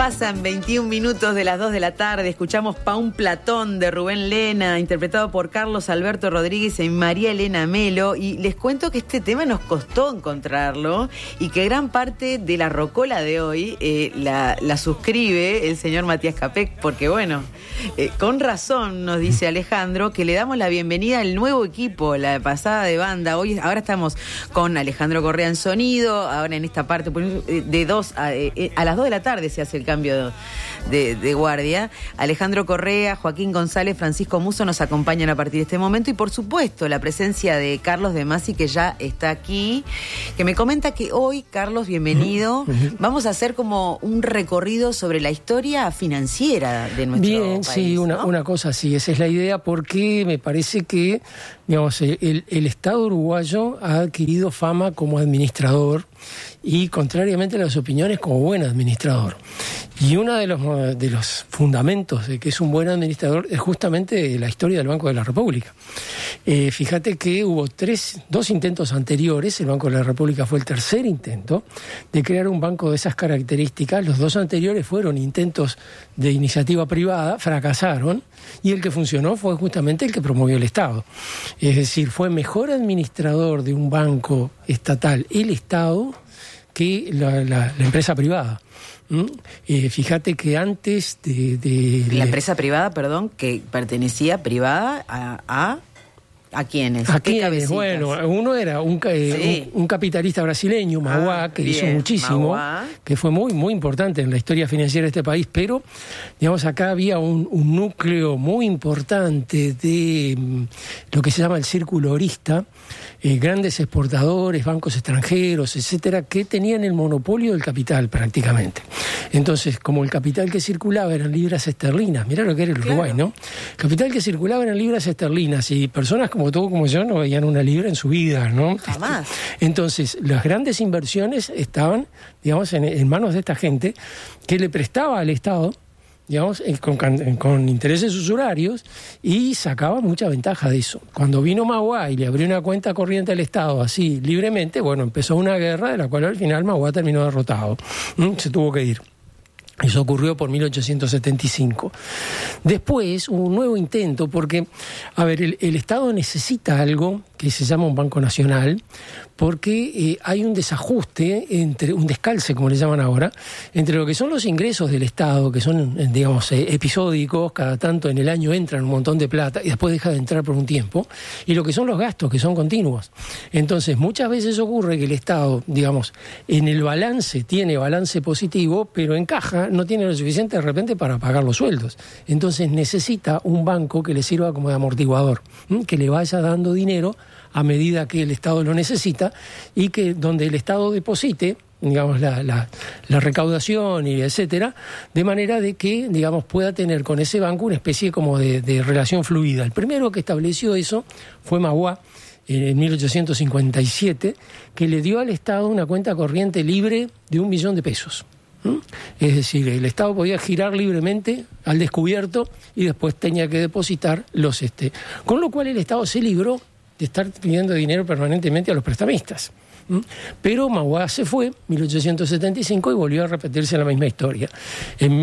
Pasan 21 minutos de las 2 de la tarde, escuchamos Pa' un Platón de Rubén Lena, interpretado por Carlos Alberto Rodríguez y María Elena Melo, y les cuento que este tema nos costó encontrarlo y que gran parte de la rocola de hoy la suscribe el señor Matías Capek, porque bueno, con razón nos dice Alejandro que le damos la bienvenida al nuevo equipo, la pasada de banda. Ahora estamos con Alejandro Correa en sonido, ahora en esta parte de 2 a las 2 de la tarde se hace el cambio de guardia. Alejandro Correa, Joaquín González, Francisco Musso nos acompañan a partir de este momento, y por supuesto la presencia de Carlos De Masi, que ya está aquí, que me comenta que hoy, Carlos, bienvenido, vamos a hacer como un recorrido sobre la historia financiera de nuestro país. Sí, ¿no? una cosa así, esa es la idea, porque me parece que, digamos, el Estado uruguayo ha adquirido fama como administrador y, contrariamente a las opiniones, como buen administrador. Y uno de los fundamentos de que es un buen administrador es justamente la historia del Banco de la República. Fíjate que hubo 2 intentos anteriores, el Banco de la República fue el tercer intento de crear un banco de esas características. Los 2 anteriores fueron intentos de iniciativa privada, fracasaron, y el que funcionó fue justamente el que promovió el Estado. Es decir, fue mejor administrador de un banco estatal el Estado que la empresa privada. Fíjate que antes de la empresa privada, perdón, que pertenecía privada ¿a quiénes? ¿A quiénes? Bueno, uno era un capitalista brasileño, Mauá, que hizo muchísimo, Mauá, que fue muy, muy importante en la historia financiera de este país, pero, digamos, acá había un núcleo muy importante de lo que se llama el círculo orista, grandes exportadores, bancos extranjeros, etcétera, que tenían el monopolio del capital prácticamente. Entonces, como el capital que circulaba eran libras esterlinas, mirá lo que era el Uruguay, claro, ¿no? El capital que circulaba eran libras esterlinas, y personas como tú, como yo, no veían una libra en su vida, ¿no? Jamás. Entonces, las grandes inversiones estaban, digamos, en manos de esta gente que le prestaba al Estado, digamos, con intereses usurarios, y sacaba mucha ventaja de eso. Cuando vino Mauá y le abrió una cuenta corriente al Estado así libremente, bueno, empezó una guerra de la cual al final Mauá terminó derrotado. Se tuvo que ir. Eso ocurrió por 1875. Después hubo un nuevo intento porque, a ver, el Estado necesita algo que se llama un Banco Nacional, porque hay un desajuste, un descalce, como le llaman ahora, entre lo que son los ingresos del Estado, que son, digamos, episódicos, cada tanto en el año entran un montón de plata y después deja de entrar por un tiempo, y lo que son los gastos, que son continuos. Entonces, muchas veces ocurre que el Estado, digamos, en el balance tiene balance positivo, pero en caja no tiene lo suficiente de repente para pagar los sueldos. Entonces necesita un banco que le sirva como de amortiguador, que le vaya dando dinero a medida que el Estado lo necesita, y que donde el Estado deposite, digamos, la recaudación y etcétera, de manera de que, digamos, pueda tener con ese banco una especie como de relación fluida. El primero que estableció eso fue Mauá, en 1857, que le dio al Estado una cuenta corriente libre de $1.000.000. Es decir, el Estado podía girar libremente al descubierto y después tenía que depositar con lo cual el Estado se libró de estar pidiendo dinero permanentemente a los prestamistas. Pero Mauá se fue en 1875 y volvió a repetirse la misma historia. En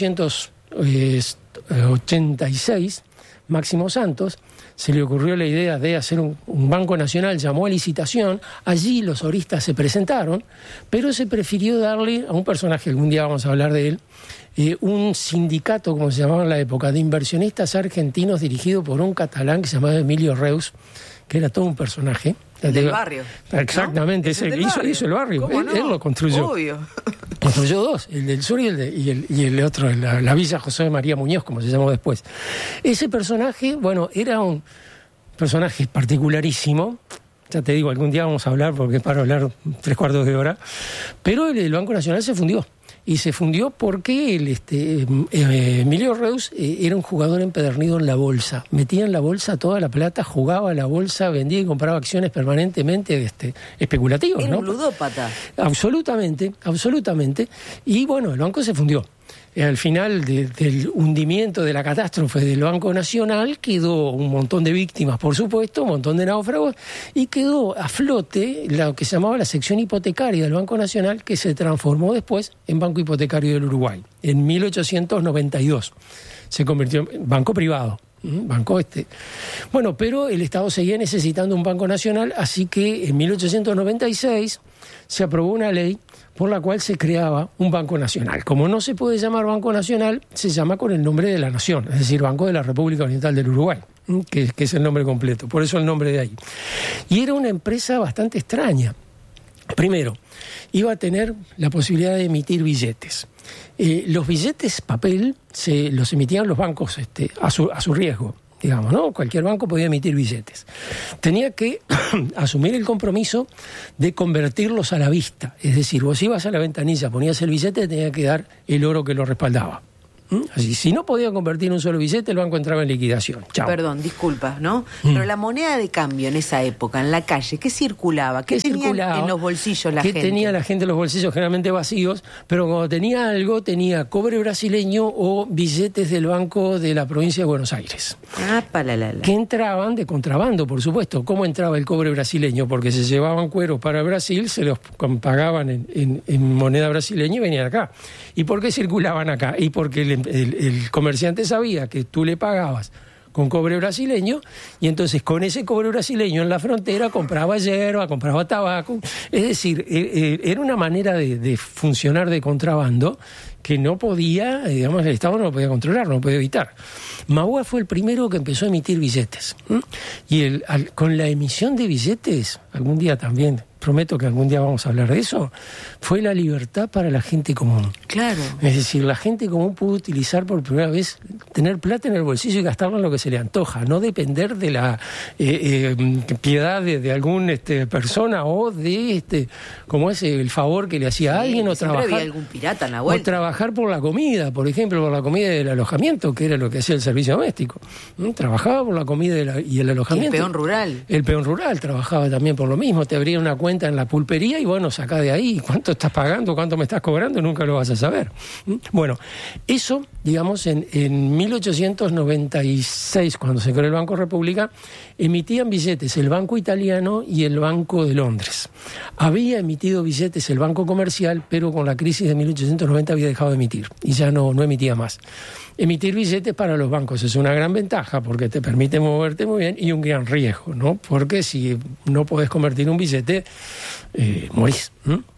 1886, Máximo Santos se le ocurrió la idea de hacer un banco nacional, llamó a licitación, allí los oristas se presentaron, pero se prefirió darle a un personaje, algún día vamos a hablar de él, un sindicato, como se llamaba en la época, de inversionistas argentinos dirigido por un catalán que se llamaba Emilio Reus, que era todo un personaje. Del barrio. Exactamente, ¿no? Hizo el barrio. Él lo construyó. Obvio. Construyó 2, el del sur y el otro, la Villa José de María Muñoz, como se llamó después. Ese personaje, bueno, era un personaje particularísimo. Ya te digo, algún día vamos a hablar, porque es para hablar 3/4 de hora. Pero el Banco Nacional se fundió. Y se fundió porque Emilio Reus era un jugador empedernido en la bolsa. Metía en la bolsa toda la plata, jugaba a la bolsa, vendía y compraba acciones permanentemente especulativas, ¿no? Era un ludópata. Absolutamente. Y bueno, el banco se fundió. al final del hundimiento, de la catástrofe del Banco Nacional, quedó un montón de víctimas, por supuesto, un montón de náufragos, y quedó a flote lo que se llamaba la sección hipotecaria del Banco Nacional, que se transformó después en Banco Hipotecario del Uruguay. En 1892 se convirtió en banco privado. Banco Bueno, pero el Estado seguía necesitando un Banco Nacional, así que en 1896 se aprobó una ley por la cual se creaba un Banco Nacional. Como no se puede llamar Banco Nacional, se llama con el nombre de la nación, es decir, Banco de la República Oriental del Uruguay, que es el nombre completo, por eso el nombre de ahí. Y era una empresa bastante extraña. Primero, iba a tener la posibilidad de emitir billetes. Los billetes papel los emitían los bancos a su riesgo, digamos, ¿no? Cualquier banco podía emitir billetes. Tenía que asumir el compromiso de convertirlos a la vista. Es decir, vos ibas a la ventanilla, ponías el billete, tenía que dar el oro que lo respaldaba. Así, si no podía convertir un solo billete, el banco entraba en liquidación. Chao. Perdón, disculpa, ¿no? Pero la moneda de cambio en esa época, en la calle, ¿qué circulaba? ¿Qué tenía en los bolsillos la gente? ¿Qué tenía la gente en los bolsillos generalmente vacíos? Pero cuando tenía algo, tenía cobre brasileño o billetes del Banco de la Provincia de Buenos Aires. Que entraban de contrabando, por supuesto. ¿Cómo entraba el cobre brasileño? Porque se llevaban cueros para Brasil, se los pagaban en moneda brasileña y venían acá. ¿Y por qué circulaban acá? Y porque el comerciante sabía que tú le pagabas con cobre brasileño y entonces con ese cobre brasileño en la frontera compraba hierba, compraba tabaco. Es decir, era una manera de funcionar de contrabando que no podía, digamos, el Estado no lo podía controlar, no lo podía evitar. Magua fue el primero que empezó a emitir billetes. Y con la emisión de billetes, algún día también, prometo que algún día vamos a hablar de eso, fue la libertad para la gente común. Claro. Es decir, la gente común pudo utilizar por primera vez, tener plata en el bolsillo y gastarlo en lo que se le antoja, no depender de la piedad de alguna persona o de como es el favor que le hacía a alguien, o trabajar. Había algún pirata en la vuelta. O trabajar por la comida, por ejemplo, por la comida del alojamiento, que era lo que hacía el servicio doméstico. Trabajaba por la comida y el alojamiento. Y el peón rural. El peón rural trabajaba también por lo mismo, te abría una cuenta en la pulpería y bueno, sacá de ahí cuánto estás pagando, cuánto me estás cobrando, nunca lo vas a saber. Bueno, eso, digamos, en 1896, cuando se creó el Banco República, emitían billetes el Banco Italiano y el Banco de Londres. Había emitido billetes el Banco Comercial, pero con la crisis de 1890 había dejado de emitir y ya no emitía más. Emitir billetes para los bancos es una gran ventaja porque te permite moverte muy bien y un gran riesgo, ¿no? Porque si no podés convertir un billete, morís.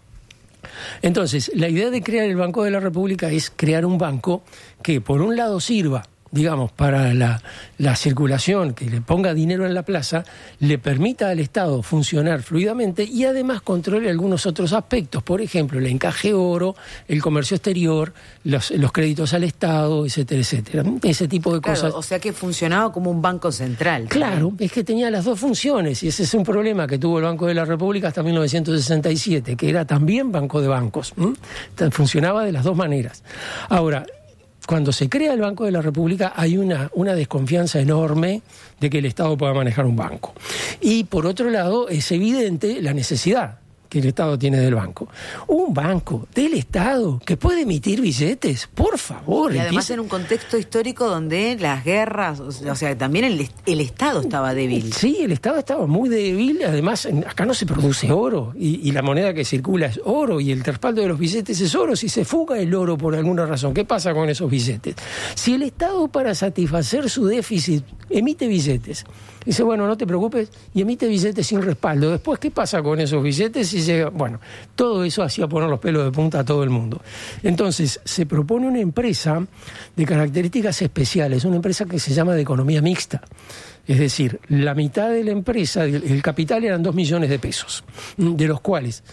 Entonces, la idea de crear el Banco de la República es crear un banco que, por un lado, sirva, digamos, para la circulación, que le ponga dinero en la plaza, le permita al Estado funcionar fluidamente y además controle algunos otros aspectos, por ejemplo, el encaje oro, el comercio exterior, los créditos al Estado, etcétera, etcétera. Ese tipo de cosas. O sea que funcionaba como un banco central. Claro, es que tenía las dos funciones y ese es un problema que tuvo el Banco de la República hasta 1967, que era también banco de bancos. Funcionaba de las dos maneras. Ahora, cuando se crea el Banco de la República hay una desconfianza enorme de que el Estado pueda manejar un banco. Y por otro lado es evidente la necesidad que el Estado tiene del banco. Un banco del Estado que puede emitir billetes, por favor. Y además en un contexto histórico donde las guerras, o sea, también el Estado estaba débil. Sí, el Estado estaba muy débil, además acá no se produce oro y la moneda que circula es oro y el respaldo de los billetes es oro. Si se fuga el oro por alguna razón, ¿qué pasa con esos billetes? Si el Estado, para satisfacer su déficit, emite billetes, dice, bueno, no te preocupes, y emite billetes sin respaldo. Después, ¿qué pasa con esos billetes? Y llega, bueno, todo eso hacía poner los pelos de punta a todo el mundo. Entonces, se propone una empresa de características especiales, una empresa que se llama de economía mixta. Es decir, la mitad de la empresa, el capital eran 2 millones de pesos, de los cuales,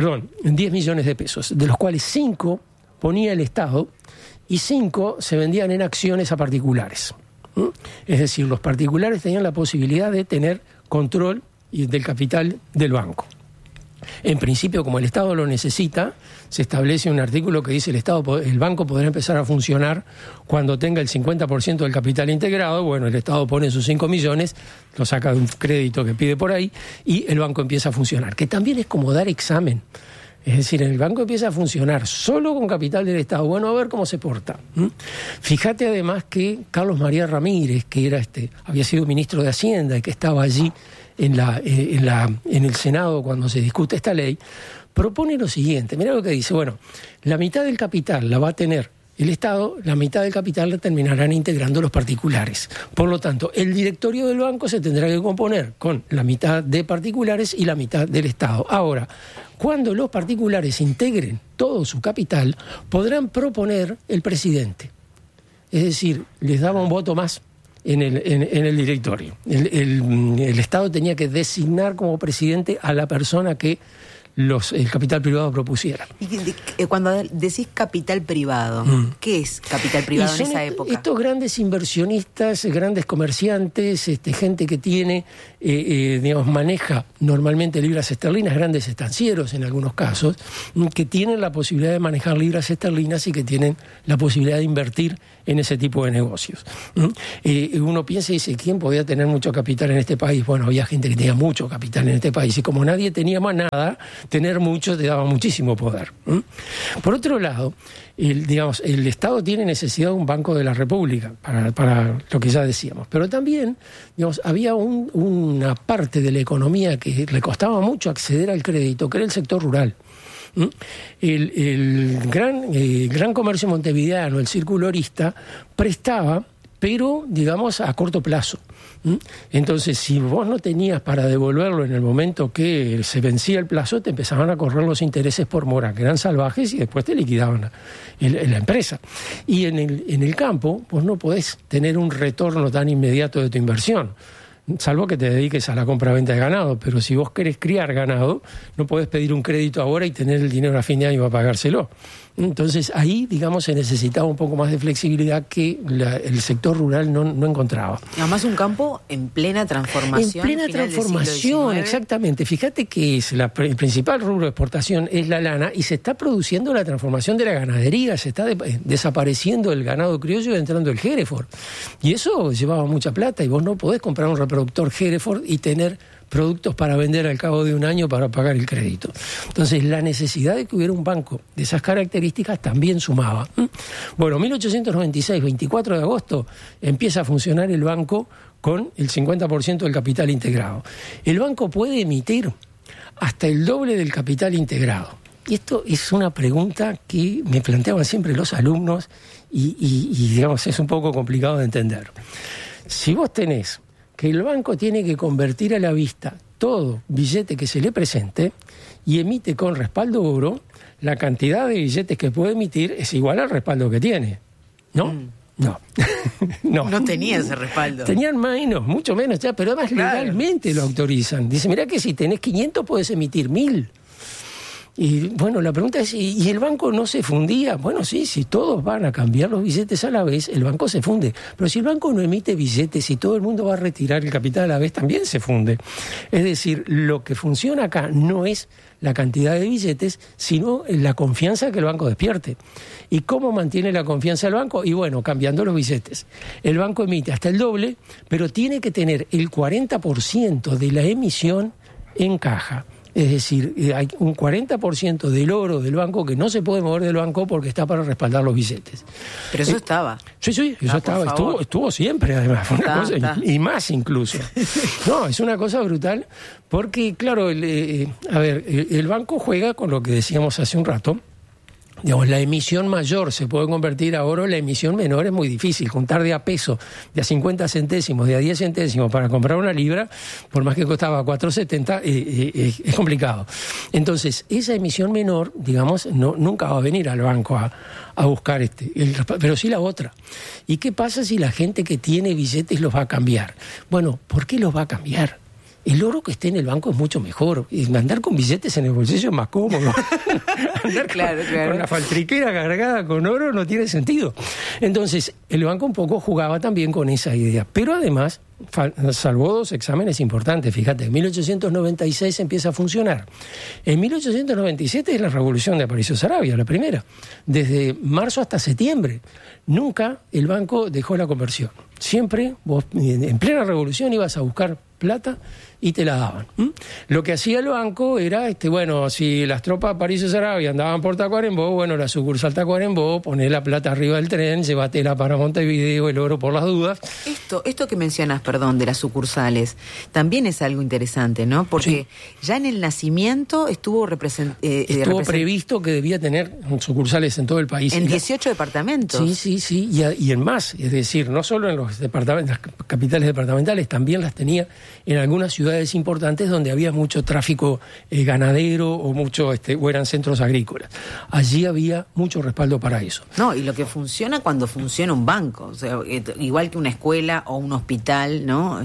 10 millones de pesos, de los cuales 5 ponía el Estado y 5 se vendían en acciones a particulares. Es decir, los particulares tenían la posibilidad de tener control del capital del banco. En principio, como el Estado lo necesita, se establece un artículo que dice el banco podrá empezar a funcionar cuando tenga el 50% del capital integrado. Bueno, el Estado pone sus 5 millones, lo saca de un crédito que pide por ahí y el banco empieza a funcionar, que también es como dar examen. Es decir, el banco empieza a funcionar solo con capital del Estado. Bueno, a ver cómo se porta. Fíjate además que Carlos María Ramírez, que era había sido ministro de Hacienda y que estaba allí en el Senado cuando se discute esta ley, propone lo siguiente. Mirá lo que dice. Bueno, la mitad del capital la va a tener el Estado, la mitad del capital la terminarán integrando los particulares. Por lo tanto, el directorio del banco se tendrá que componer con la mitad de particulares y la mitad del Estado. Ahora, cuando los particulares integren todo su capital, podrán proponer el presidente. Es decir, les daba un voto más en el directorio. El Estado tenía que designar como presidente a la persona que el capital privado propusiera. Y cuando decís capital privado, ¿qué es capital privado en esa época? Estos grandes inversionistas, grandes comerciantes, gente que tiene, maneja normalmente libras esterlinas, grandes estancieros en algunos casos, que tienen la posibilidad de manejar libras esterlinas y que tienen la posibilidad de invertir en ese tipo de negocios. Uno piensa y dice, ¿quién podía tener mucho capital en este país? Bueno, había gente que tenía mucho capital en este país y como nadie tenía más nada, tener mucho te daba muchísimo poder. Por otro lado, el Estado tiene necesidad de un Banco de la República, para lo que ya decíamos. Pero también, había una parte de la economía que le costaba mucho acceder al crédito, que era el sector rural. El gran comercio montevideano, el círculo orista, prestaba, pero, a corto plazo. Entonces, si vos no tenías para devolverlo en el momento que se vencía el plazo, te empezaban a correr los intereses por mora, que eran salvajes, y después te liquidaban la empresa. Y en el campo, vos no podés tener un retorno tan inmediato de tu inversión, salvo que te dediques a la compra-venta de ganado. Pero si vos querés criar ganado, no podés pedir un crédito ahora y tener el dinero a fin de año para pagárselo. Entonces ahí, se necesitaba un poco más de flexibilidad que el sector rural no encontraba. Además, un campo en plena transformación. En plena transformación, exactamente. Fíjate que el principal rubro de exportación es la lana y se está produciendo la transformación de la ganadería, se está desapareciendo el ganado criollo y entrando el Hereford. Y eso llevaba mucha plata y vos no podés comprar un reproductor Hereford y tener productos para vender al cabo de un año para pagar el crédito. Entonces, la necesidad de que hubiera un banco de esas características también sumaba. Bueno, 1896, 24 de agosto, empieza a funcionar el banco con el 50% del capital integrado. El banco puede emitir hasta el doble del capital integrado. Y esto es una pregunta que me planteaban siempre los alumnos y es un poco complicado de entender. Si vos tenés que el banco tiene que convertir a la vista todo billete que se le presente y emite con respaldo oro, la cantidad de billetes que puede emitir es igual al respaldo que tiene. ¿No? No. No tenía ese respaldo. Tenían menos, mucho menos ya, pero además legalmente lo autorizan. Dice, mirá que si tenés 500 podés emitir 1000. Y bueno, la pregunta es, ¿y el banco no se fundía? Bueno, sí, si todos van a cambiar los billetes a la vez, el banco se funde. Pero si el banco no emite billetes y todo el mundo va a retirar el capital a la vez, también se funde. Es decir, lo que funciona acá no es la cantidad de billetes, sino la confianza que el banco despierte. ¿Y cómo mantiene la confianza el banco? Y bueno, cambiando los billetes. El banco emite hasta el doble, pero tiene que tener el 40% de la emisión en caja. Es decir, hay un 40% del oro del banco que no se puede mover del banco porque está para respaldar los billetes. Pero eso estaba. Sí, eso estaba. Estuvo siempre, además. Fue una cosa, y más incluso. No, es una cosa brutal porque, claro, el banco juega con lo que decíamos hace un rato. La emisión mayor se puede convertir a oro, la emisión menor es muy difícil. Juntar de a peso, de a 50 centésimos, de a 10 centésimos para comprar una libra, por más que costaba 4,70, es complicado. Entonces, esa emisión menor, nunca va a venir al banco a buscar pero sí la otra. ¿Y qué pasa si la gente que tiene billetes los va a cambiar? Bueno, ¿por qué los va a cambiar? El oro que esté en el banco es mucho mejor. Y andar con billetes en el bolsillo es más cómodo. Andar con la faltriquera cargada con oro no tiene sentido. Entonces, el banco un poco jugaba también con esa idea. Pero además, salvó 2 exámenes importantes. Fíjate, en 1896 empieza a funcionar. En 1897 es la revolución de Aparicio Saravia, la primera. Desde marzo hasta septiembre. Nunca el banco dejó la conversión. Siempre vos, en plena revolución, ibas a buscar plata y te la daban. Lo que hacía el banco era, si las tropas de París y Sarabia andaban por Tacuarembó, bueno, la sucursal Tacuarembó, poner la plata arriba del tren, llévatela para Montevideo, el oro por las dudas. Esto que mencionas, perdón, de las sucursales, también es algo interesante, ¿no? Porque ya en el nacimiento estuvo previsto que debía tener sucursales en todo el país. En 18 departamentos. Sí, y en más, es decir, no solo en los departamentos, las capitales departamentales, también las tenía en algunas ciudades importantes donde había mucho tráfico ganadero o o eran centros agrícolas. Allí había mucho respaldo para eso. No, y lo que funciona cuando funciona un banco, o sea, igual que una escuela o un hospital, ¿no?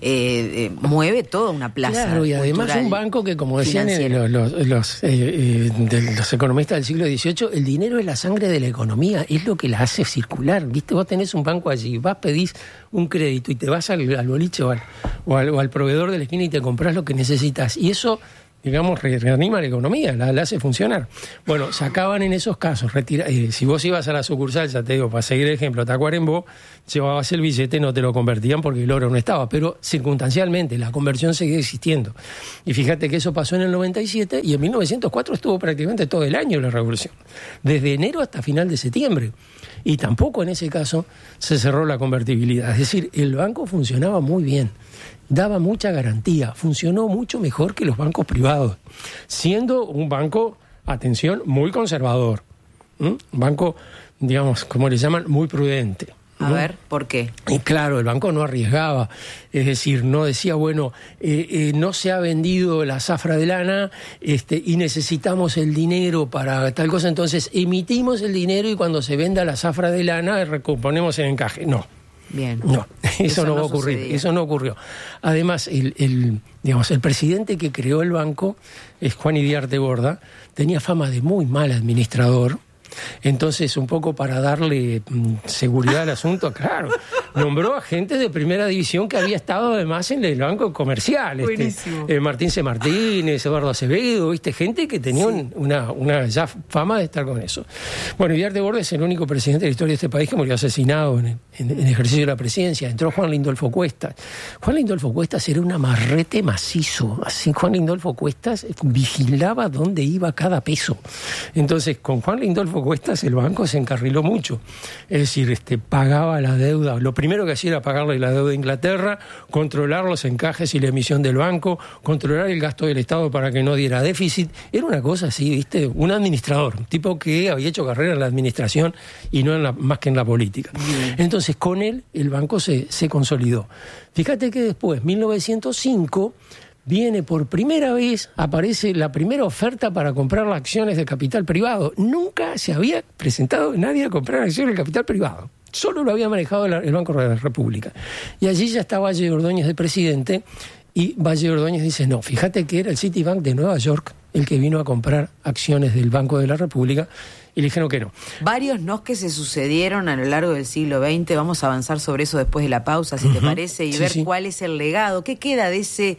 Mueve toda una plaza. Claro, y además un banco que, como decían los economistas del siglo XVIII, el dinero es la sangre de la economía, es lo que la hace circular. ¿Viste? Vos tenés un banco allí, pedís un crédito y te vas al boliche o al proveedor de la esquina y te compras lo que necesitas. Y eso, digamos, reanima la economía, la hace funcionar. Bueno, sacaban en esos casos, si vos ibas a la sucursal, ya te digo, para seguir el ejemplo, Tacuarembó, llevabas el billete, no te lo convertían porque el oro no estaba, pero circunstancialmente la conversión seguía existiendo. Y fíjate que eso pasó en el 97 y en 1904 estuvo prácticamente todo el año la revolución, desde enero hasta final de septiembre. Y tampoco en ese caso se cerró la convertibilidad. Es decir, el banco funcionaba muy bien, daba mucha garantía, funcionó mucho mejor que los bancos privados, siendo un banco, atención, muy conservador. Un banco, digamos, como le llaman, muy prudente. A ver, ¿por qué? Y claro, el banco no arriesgaba, es decir, no decía, no se ha vendido la zafra de lana y necesitamos el dinero para tal cosa, entonces emitimos el dinero y cuando se venda la zafra de lana recomponemos el encaje. No. Bien. No, eso no va a ocurrir, eso no ocurrió. Además, el presidente que creó el banco, es Juan Iriarte Borda, tenía fama de muy mal administrador. Entonces, un poco para darle seguridad al asunto, claro, nombró a gente de primera división que había estado además en el banco comercial. Martín C. Martínez, Eduardo Acevedo, gente que tenía una ya fama de estar con eso. Bueno, Iriarte Borda es el único presidente de la historia de este país que murió asesinado en ejercicio de la presidencia. Entró Juan Lindolfo Cuestas. Juan Lindolfo Cuestas era un amarrete macizo. Así, Juan Lindolfo Cuestas vigilaba dónde iba cada peso. Entonces, con Juan Lindolfo Cuestas el banco se encarriló mucho. Es decir, pagaba la deuda. Lo primero que hacía era pagarle la deuda a Inglaterra, controlar los encajes y la emisión del banco, controlar el gasto del Estado para que no diera déficit. Era una cosa así, un administrador, un tipo que había hecho carrera en la administración y no más que en la política. Entonces, con él, el banco se consolidó. Fíjate que después, 1905... viene por primera vez, aparece la primera oferta para comprar las acciones de capital privado. Nunca se había presentado nadie a comprar acciones de capital privado. Solo lo había manejado el Banco de la República. Y allí ya está Valle Ordóñez de presidente, y Valle Ordóñez dice, no, fíjate que era el Citibank de Nueva York el que vino a comprar acciones del Banco de la República, y le dijeron que no. Varios nos que se sucedieron a lo largo del siglo XX, vamos a avanzar sobre eso después de la pausa, si te parece, y ver cuál es el legado, qué queda de ese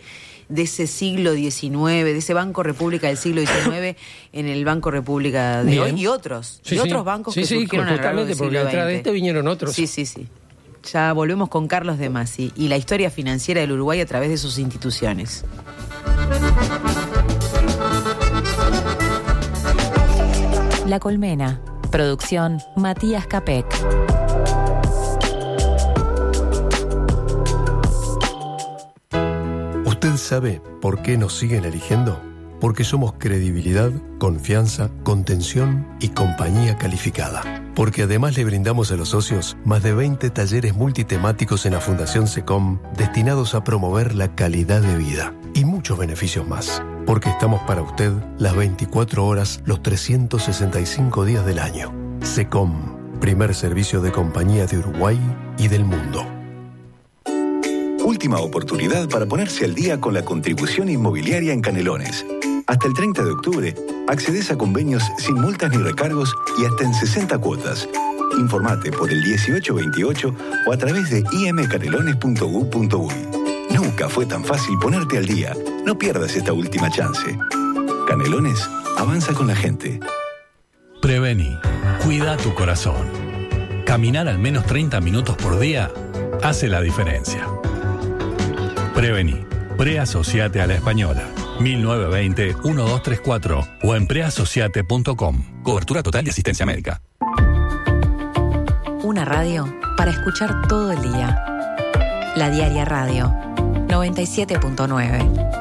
siglo XIX, de ese Banco República del siglo XIX en el Banco República de hoy y otros. Otros bancos que surgieron a lo largo del siglo XX. Porque detrás de vinieron otros. Sí. Ya volvemos con Carlos de Masi y la historia financiera del Uruguay a través de sus instituciones. La Colmena. Producción Matías Capek. ¿Usted sabe por qué nos siguen eligiendo? Porque somos credibilidad, confianza, contención y compañía calificada. Porque además le brindamos a los socios más de 20 talleres multitemáticos en la Fundación SECOM destinados a promover la calidad de vida y muchos beneficios más. Porque estamos para usted las 24 horas, los 365 días del año. SECOM, primer servicio de compañía de Uruguay y del mundo. Última oportunidad para ponerse al día con la contribución inmobiliaria en Canelones. Hasta el 30 de octubre, accedes a convenios sin multas ni recargos y hasta en 60 cuotas. Informate por el 1828 o a través de imcanelones.gov.uy. Nunca fue tan fácil ponerte al día. No pierdas esta última chance. Canelones, avanza con la gente. Prevení. Cuida tu corazón. Caminar al menos 30 minutos por día hace la diferencia. Prevení. Preasociate a la Española. 1920-1234 o en preasociate.com. Cobertura total de asistencia médica. Una radio para escuchar todo el día. La Diaria Radio 97.9.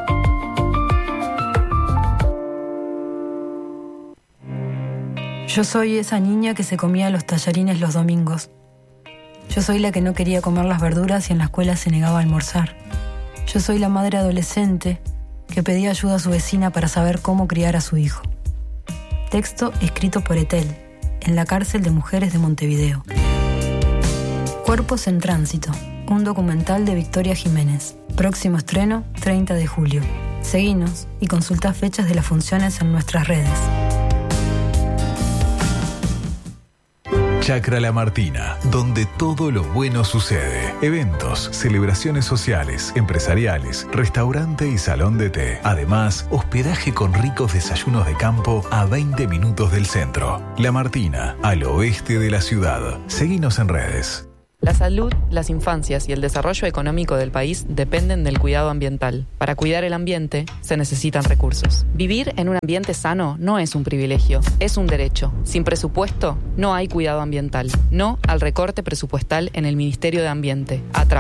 Yo soy esa niña que se comía los tallarines los domingos. Yo soy la que no quería comer las verduras y en la escuela se negaba a almorzar. Yo soy la madre adolescente que pedía ayuda a su vecina para saber cómo criar a su hijo. Texto escrito por Etel, en la cárcel de mujeres de Montevideo. Cuerpos en tránsito, un documental de Victoria Jiménez. Próximo estreno, 30 de julio. Seguinos y consulta fechas de las funciones en nuestras redes. Chacra La Martina, donde todo lo bueno sucede. Eventos, celebraciones sociales, empresariales, restaurante y salón de té. Además, hospedaje con ricos desayunos de campo a 20 minutos del centro. La Martina, al oeste de la ciudad. Seguinos en redes. La salud, las infancias y el desarrollo económico del país dependen del cuidado ambiental. Para cuidar el ambiente, se necesitan recursos. Vivir en un ambiente sano no es un privilegio, es un derecho. Sin presupuesto, no hay cuidado ambiental. No al recorte presupuestal en el Ministerio de Ambiente. ATRAM.